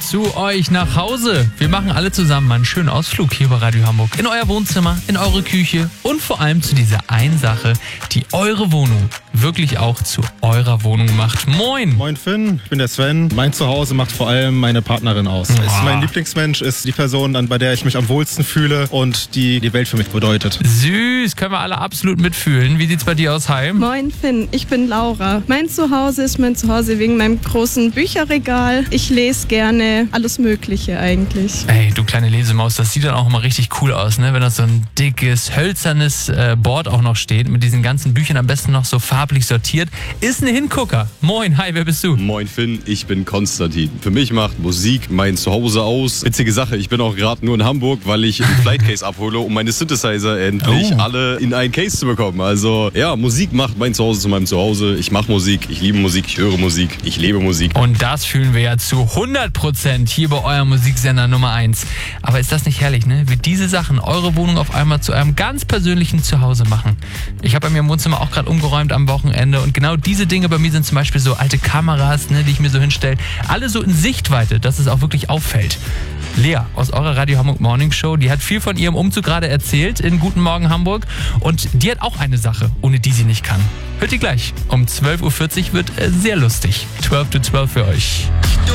zu euch nach Hause. Wir machen alle zusammen einen schönen Ausflug hier bei Radio Hamburg. In euer Wohnzimmer, in eure Küche und vor allem zu dieser einen Sache, die eure Wohnung wirklich auch zu eurer Wohnung macht. Moin! Moin Finn, ich bin der Sven. Mein Zuhause macht vor allem meine Partnerin aus. Ist mein Lieblingsmensch, ist die Person, bei der ich mich am wohlsten fühle und die Welt für mich bedeutet. Süß, können wir alle absolut mitfühlen. Wie sieht's bei dir aus, Heim? Moin Finn, ich bin Laura. Mein Zuhause ist mein Zuhause wegen meinem großen Bücherregal. Ich lese gerne alles Mögliche eigentlich. Ey, du kleine Lesemaus, das sieht dann auch immer richtig cool aus, ne? Wenn da so ein dickes, hölzernes Board auch noch steht, mit diesen ganzen Büchern am besten noch so farblich sortiert. Ist ein Hingucker. Moin, hi, wer bist du? Moin Finn, ich bin Konstantin. Für mich macht Musik mein Zuhause aus. Witzige Sache, ich bin auch gerade nur in Hamburg, weil ich ein Flightcase abhole, um meine Synthesizer endlich alle in einen Case zu bekommen. Also ja, Musik macht mein Zuhause zu meinem Zuhause. Ich mache Musik, ich liebe Musik, ich höre Musik, ich lebe Musik. Und das fühlen wir ja zu 100% hier bei eurem Musiksender Nummer 1. Aber ist das nicht herrlich, ne? Wie diese Sachen eure Wohnung auf einmal zu eurem ganz persönlichen Zuhause machen. Ich habe bei mir im Wohnzimmer auch gerade umgeräumt am Wochenende und genau diese Dinge bei mir sind zum Beispiel so alte Kameras, ne, die ich mir so hinstelle. Alle so in Sichtweite, dass es auch wirklich auffällt. Lea aus eurer Radio Hamburg Morning Show, die hat viel von ihrem Umzug gerade erzählt in Guten Morgen Hamburg und die hat auch eine Sache, ohne die sie nicht kann. Hört ihr gleich. Um 12.40 Uhr wird sehr lustig. 12 to 12 für euch.